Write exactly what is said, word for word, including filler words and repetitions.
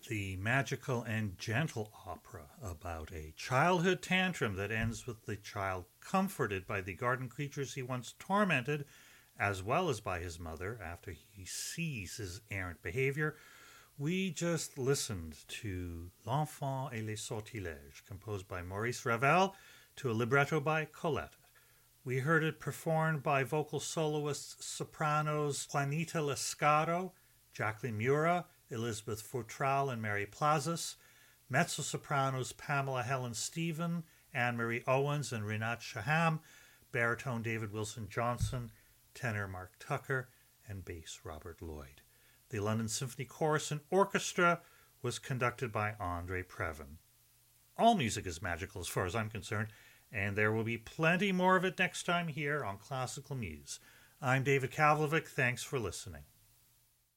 The magical and gentle opera about a childhood tantrum that ends with the child comforted by the garden creatures he once tormented, as well as by his mother after he sees his errant behavior. We just listened to L'Enfant et les Sortilèges, composed by Maurice Ravel, to a libretto by Colette. We heard it performed by vocal soloists sopranos Juanita Lescaro, Jacqueline Mura, Elizabeth Fortral, and Mary Plazas, mezzo-sopranos Pamela Helen Stephen, Anne-Marie Owens, and Rinat Shaham, baritone David Wilson Johnson, tenor Mark Tucker, and bass Robert Lloyd. The London Symphony Chorus and Orchestra was conducted by Andre Previn. All music is magical as far as I'm concerned, and there will be plenty more of it next time here on Classical Muse. I'm David Kavlovic. Thanks for listening.